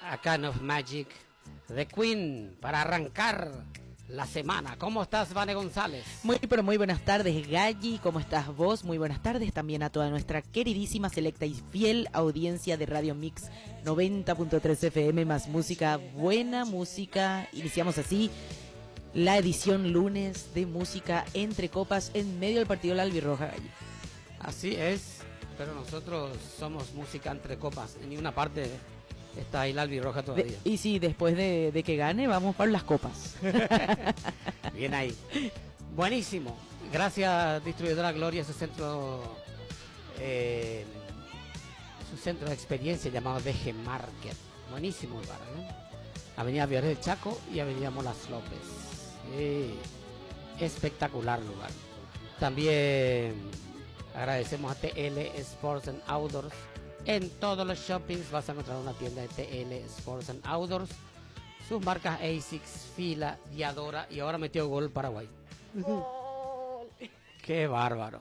A Kind of Magic, The Queen, para arrancar la semana. ¿Cómo estás, Vane González? Muy, pero muy buenas tardes, Galli. ¿Cómo estás vos? Muy buenas tardes también a toda nuestra queridísima, selecta y fiel audiencia de Radio Mix 90.3 FM, más música, buena música. Iniciamos así la edición lunes de música entre copas en medio del partido de la Albirroja, Galli. Así es, pero nosotros somos música entre copas. En ninguna parte está ahí la albirroja todavía. Y sí, después de que gane, vamos para las copas. Bien ahí. Buenísimo. Gracias, Distribuidora Gloria, su centro de experiencia llamado DG Market. Buenísimo lugar, ¿eh? Avenida Viores del Chaco y Avenida Molas López. Espectacular lugar. También agradecemos a TL Sports and Outdoors. En todos los shoppings vas a encontrar una tienda de TL Sports and Outdoors. Sus marcas ASICS, Fila, Diadora y ahora metió gol Paraguay. ¡Qué bárbaro!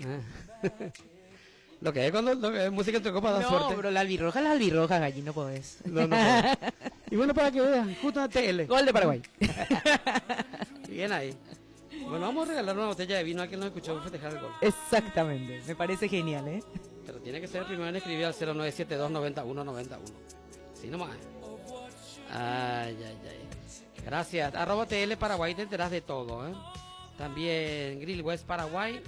Lo que es cuando es música entre copas da suerte. No, pero la albirroja, Galli, no podés. No. Y bueno, para que vean, justo en TL. Gol de Paraguay. Bien ahí. Bueno, vamos a regalar una botella de vino a quien nos escuchó festejar el gol. Exactamente, me parece genial, ¿eh? Pero tiene que ser el primero en escribir al 0972-9191. Sí, nomás. Ay. Gracias. @TL Paraguay, te enterás de todo, ¿eh? También Grill West Paraguay.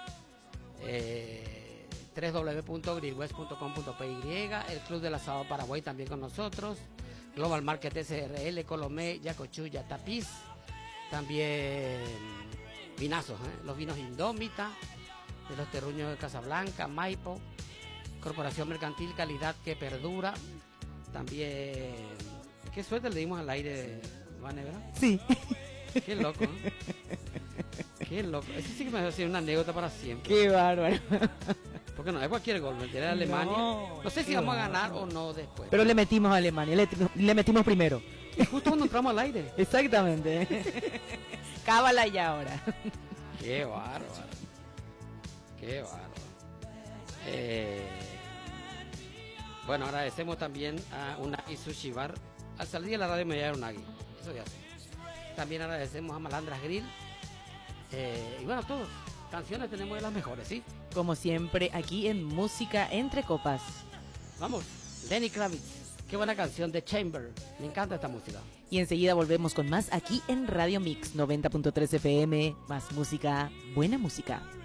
www.grillwest.com.py. El Club del Asado Paraguay también con nosotros. Global Market SRL, Colomé, Yacochuya, Tapiz. También vinazos, los vinos Indómita, de los terruños de Casablanca, Maipo. Corporación Mercantil, calidad que perdura. También, qué suerte le dimos al aire, Vane, ¿verdad? Sí. Qué loco, ¿eh? Qué loco. Eso sí que me va a decir una anécdota para siempre. Qué bárbaro. Porque no es cualquier gol, ¿me entiendes? Alemania. No sé si vamos a ganar o no después. Pero le metimos a Alemania, le metimos primero. Y justo cuando entramos al aire. Exactamente. Cábala ya ahora. Qué bárbaro. Qué bárbaro. Bueno, agradecemos también a Unagi Sushi Bar. Al salir de la radio me llevaron Unagi. Eso ya sé. También agradecemos a Malandras Grill. Y bueno, todos. Canciones tenemos de las mejores, ¿sí? Como siempre, aquí en Música Entre Copas. Vamos, Lenny Kravitz. Qué buena canción de Chamber. Me encanta esta música. Y enseguida volvemos con más aquí en Radio Mix 90.3 FM. Más música, buena música.